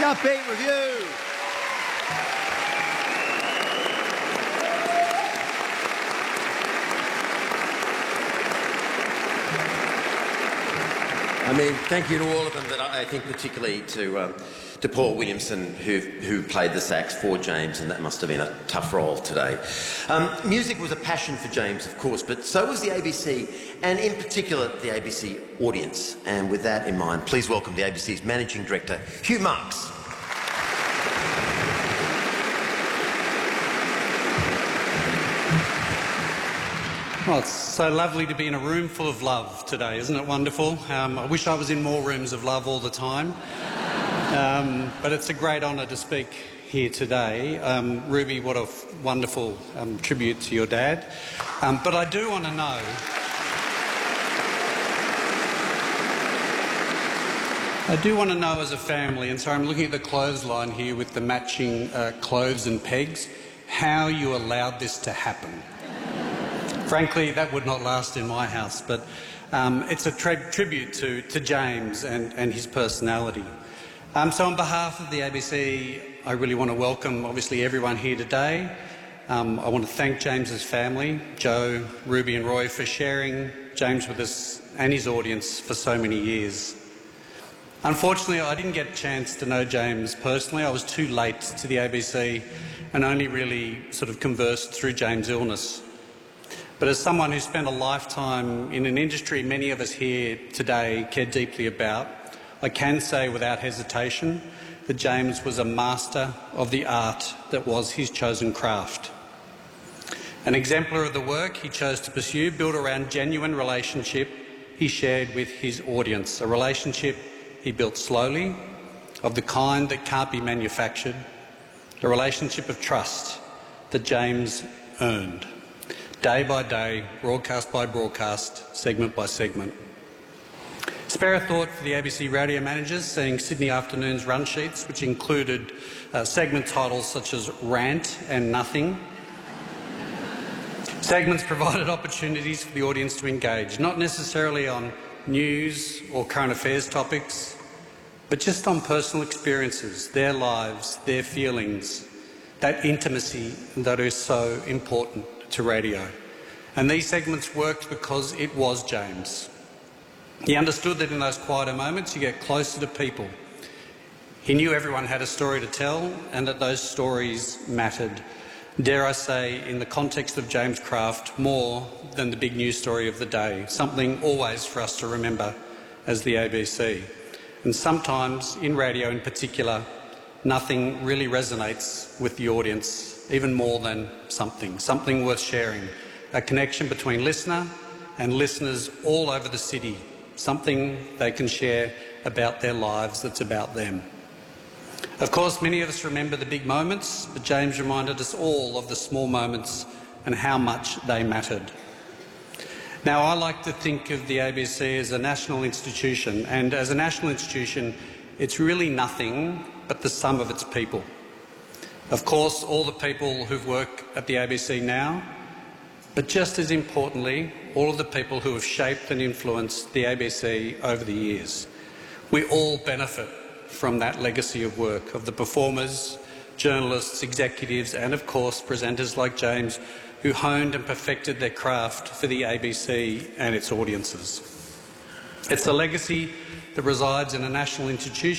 Upbeat Review. I mean, thank you to all of them, but I think particularly to Paul Williamson, who played the sax for James, and that must have been a tough role today. Music was a passion for James, of course, but so was the ABC, and in particular the ABC audience. And with that in mind, please welcome the ABC's Managing Director, Hugh Marks. Well, it's so lovely to be in a room full of love today, isn't it wonderful? I wish I was in more rooms of love all the time. But it's a great honour to speak here today. Ruby, what a wonderful tribute to your dad. But I do want to know... I do want to know as a family, and so I'm looking at the clothesline here with the matching clothes and pegs, how you allowed this to happen. Frankly, that would not last in my house, but it's a tribute to James and his personality. So on behalf of the ABC, I really want to welcome, obviously, everyone here today. I want to thank James's family, Joe, Ruby and Roy, for sharing James with us and his audience for so many years. Unfortunately, I didn't get a chance to know James personally. I was too late to the ABC and only really sort of conversed through James' illness. But as someone who spent a lifetime in an industry many of us here today care deeply about, I can say without hesitation that James was a master of the art that was his chosen craft. An exemplar of the work he chose to pursue built around genuine relationship he shared with his audience, a relationship he built slowly, of the kind that can't be manufactured, a relationship of trust that James earned. Day by day, broadcast by broadcast, segment by segment. Spare a thought for the ABC radio managers seeing Sydney Afternoon's run sheets, which included segment titles such as Rant and Nothing. Segments provided opportunities for the audience to engage, not necessarily on news or current affairs topics, but just on personal experiences, their lives, their feelings, that intimacy that is so important to radio. And these segments worked because it was James. He understood that in those quieter moments you get closer to people. He knew everyone had a story to tell and that those stories mattered, dare I say, in the context of James' craft, more than the big news story of the day, something always for us to remember as the ABC. And sometimes, in radio in particular, nothing really resonates with the audience, even more than something worth sharing, a connection between listener and listeners all over the city, something they can share about their lives that's about them. Of course, many of us remember the big moments, but James reminded us all of the small moments and how much they mattered. Now, I like to think of the ABC as a national institution, and as a national institution, it's really nothing but the sum of its people. Of course, all the people who work at the ABC now, but just as importantly, all of the people who have shaped and influenced the ABC over the years. We all benefit from that legacy of work, of the performers, journalists, executives and, of course, presenters like James, who honed and perfected their craft for the ABC and its audiences. It's a legacy that resides in a national institution